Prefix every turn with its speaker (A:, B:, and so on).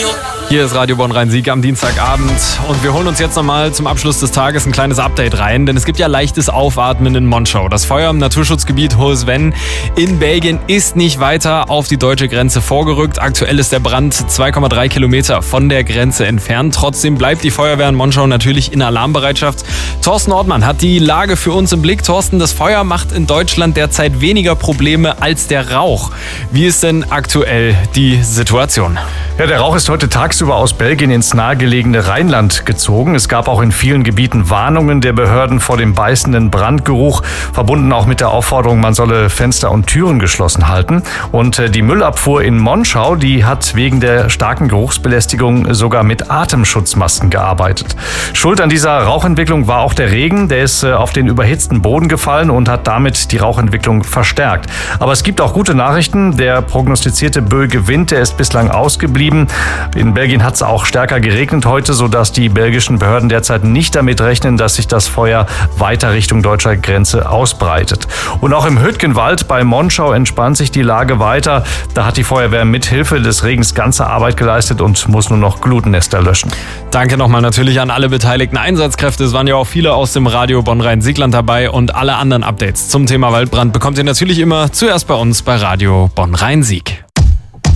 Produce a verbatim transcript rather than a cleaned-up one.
A: Hier ist Radio Bonn-Rhein-Sieg am Dienstagabend und wir holen uns jetzt nochmal zum Abschluss des Tages ein kleines Update rein, denn es gibt ja leichtes Aufatmen in Monschau. Das Feuer im Naturschutzgebiet Hohes Venn in Belgien ist nicht weiter auf die deutsche Grenze vorgerückt. Aktuell ist der Brand zwei Komma drei Kilometer von der Grenze entfernt. Trotzdem bleibt die Feuerwehr in Monschau natürlich in Alarmbereitschaft. Thorsten Ortmann hat die Lage für uns im Blick. Thorsten, das Feuer macht in Deutschland derzeit weniger Probleme als der Rauch. Wie ist denn aktuell die Situation?
B: Ja, der Rauch ist heute tagsüber aus Belgien ins nahegelegene Rheinland gezogen. Es gab auch in vielen Gebieten Warnungen der Behörden vor dem beißenden Brandgeruch, verbunden auch mit der Aufforderung, man solle Fenster und Türen geschlossen halten. Und die Müllabfuhr in Monschau, die hat wegen der starken Geruchsbelästigung sogar mit Atemschutzmasken gearbeitet. Schuld an dieser Rauchentwicklung war auch der Regen. Der ist auf den überhitzten Boden gefallen und hat damit die Rauchentwicklung verstärkt. Aber es gibt auch gute Nachrichten. Der prognostizierte böige Wind, der ist bislang ausgeblieben. In Belgien hat es auch stärker geregnet heute, sodass die belgischen Behörden derzeit nicht damit rechnen, dass sich das Feuer weiter Richtung deutscher Grenze ausbreitet. Und auch im Hüttgenwald bei Monschau entspannt sich die Lage weiter. Da hat die Feuerwehr mit Hilfe des Regens ganze Arbeit geleistet und muss nur noch Glutnester löschen.
A: Danke nochmal natürlich an alle beteiligten Einsatzkräfte. Es waren ja auch viele aus dem Radio Bonn-Rhein-Siegland dabei und alle anderen Updates zum Thema Waldbrand bekommt ihr natürlich immer zuerst bei uns bei Radio Bonn-Rhein-Sieg.